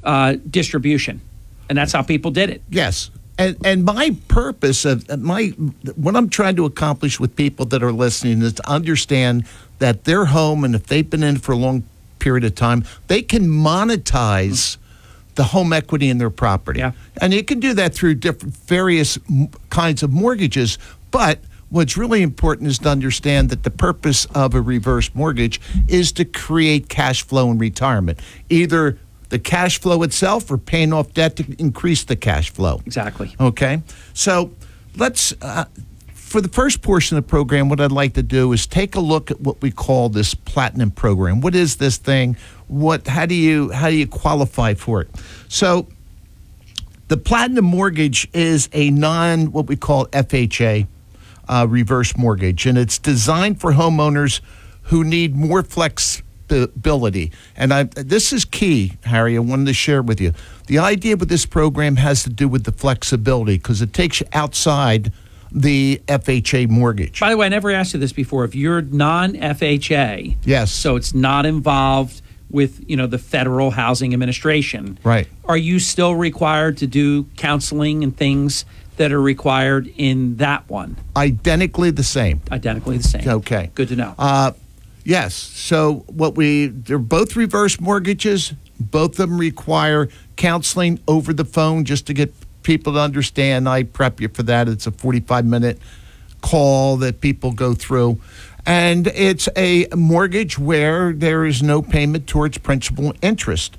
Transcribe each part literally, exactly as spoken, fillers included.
uh, distribution. And that's how people did it. Yes. And and my purpose of my what I'm trying to accomplish with people that are listening is to understand that their home, and if they've been in for a long period of time, they can monetize the home equity in their property. Yeah. And you can do that through different various m- kinds of mortgages. But what's really important is to understand that the purpose of a reverse mortgage is to create cash flow in retirement, either the cash flow itself or paying off debt to increase the cash flow. Exactly. Okay. So let's, uh, for the first portion of the program, what I'd like to do is take a look at what we call this Platinum program. What is this thing? What? How do you how do you qualify for it? So the Platinum mortgage is a non what we call F H A uh, reverse mortgage, and it's designed for homeowners who need more flexibility. And I, this is key, Harry. I wanted to share with you. The idea with this program has to do with the flexibility because it takes you outside the F H A mortgage. By the way, I never asked you this before. If you're non-F H A, yes, so it's not involved with, you know, the Federal Housing Administration, right? Are you still required to do counseling and things that are required in that one? Identically the same. Identically the same. Okay. Good to know. Uh, yes. So what we, they're both reverse mortgages. Both of them require counseling over the phone just to get people to understand. I prep you for that. It's a forty-five minute call that people go through. And it's a mortgage where there is no payment towards principal and interest.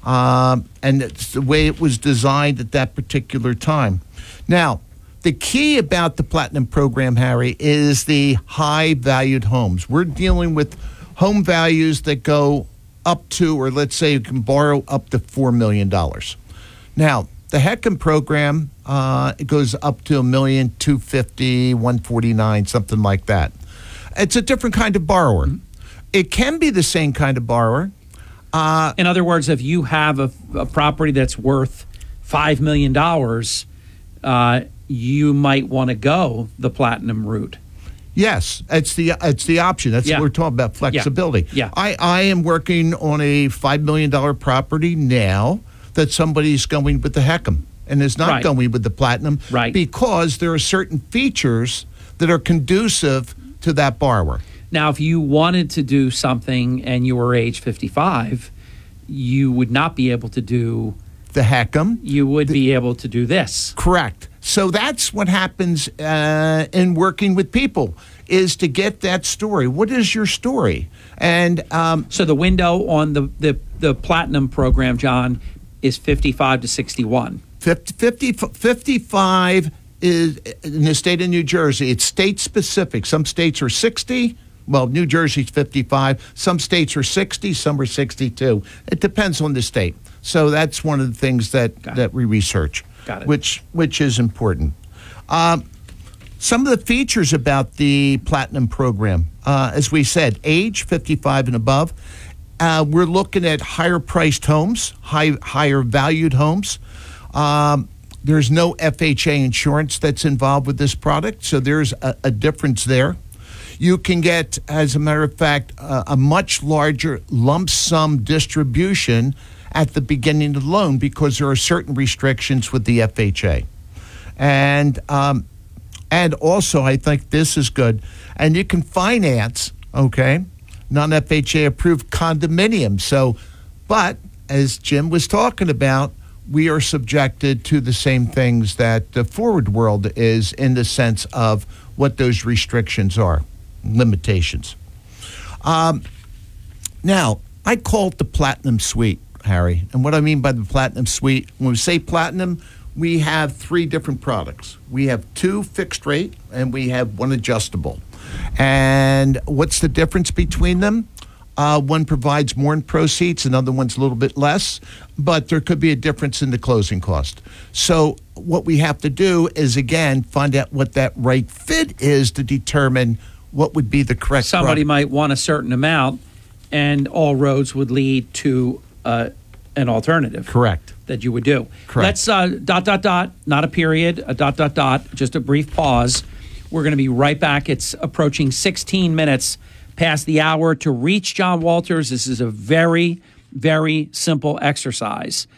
Um, and it's the way it was designed at that particular time. Now, the key about the Platinum program, Harry, is the high-valued homes. We're dealing with home values that go up to, or let's say you can borrow up to four million dollars. Now, the HECM program, uh, it goes up to a million, two fifty, one forty-nine, something like that. It's a different kind of borrower. Mm-hmm. It can be the same kind of borrower. Uh, In other words, if you have a, a property that's worth five million dollars, uh, you might want to go the Platinum route. Yes, it's the it's the option. That's yeah. what we're talking about, flexibility. Yeah. yeah. I, I am working on a five million dollars property now that somebody's going with the HECM and is not right. going with the Platinum right. because there are certain features that are conducive to that borrower. Now, if you wanted to do something and you were age fifty-five, you would not be able to do the HECM. You would the, be able to do this. Correct. So that's what happens uh, in working with people, is to get that story. What is your story? And um, so the window on the, the, the Platinum program, John, is fifty-five to sixty-one. fifty, fifty, fifty-five is in the state of New Jersey. It's state specific. Some states are sixty. Well, New Jersey's fifty-five. Some states are sixty. Some are sixty-two. It depends on the state. So that's one of the things that, that we research. Got it. Which which is important. Um, some of the features about the Platinum program, uh, as we said, age fifty-five and above. Uh, we're looking at higher priced homes, high higher valued homes. Um, there's no F H A insurance that's involved with this product, so there's a, a difference there. You can get, as a matter of fact, uh, a much larger lump sum distribution at the beginning of the loan because there are certain restrictions with the F H A. And um, and also, I think this is good. And you can finance, okay, non-F H A approved condominiums. So, but as Jim was talking about, we are subjected to the same things that the forward world is in the sense of what those restrictions are, limitations. Um, now, I call it the Platinum Suite, Harry. And what I mean by the Platinum Suite, when we say Platinum, we have three different products. We have two fixed rate and we have one adjustable. And what's the difference between them? Uh, one provides more in proceeds, another one's a little bit less, but there could be a difference in the closing cost. So what we have to do is, again, find out what that right fit is to determine what would be the correct Somebody product. might want a certain amount, and all roads would lead to uh, an alternative. Correct. That you would do. Correct. Let's uh, dot, dot, dot, not a period, a dot, dot, dot, just a brief pause. We're going to be right back. It's approaching sixteen minutes past the hour. To reach John Walters, this is a very, very simple exercise.